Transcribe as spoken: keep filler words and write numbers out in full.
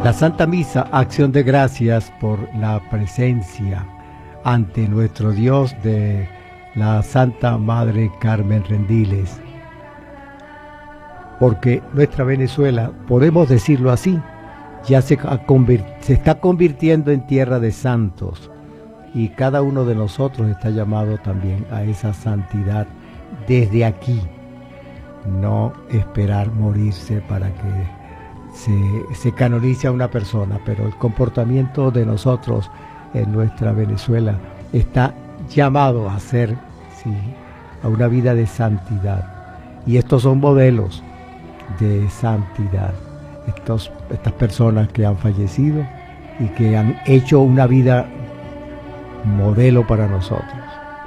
La Santa Misa, acción de gracias por la presencia ante nuestro Dios de la Santa Madre Carmen Rendiles. Porque nuestra Venezuela, podemos decirlo así, ya se, se está convirtiendo en tierra de santos, y cada uno de nosotros está llamado también a esa santidad desde aquí. No esperar morirse para que se, se canonice a una persona, pero el comportamiento de nosotros en nuestra Venezuela está llamado a ser, sí, a una vida de santidad. Y estos son modelos de santidad. Estos, estas personas que han fallecido y que han hecho una vida modelo para nosotros.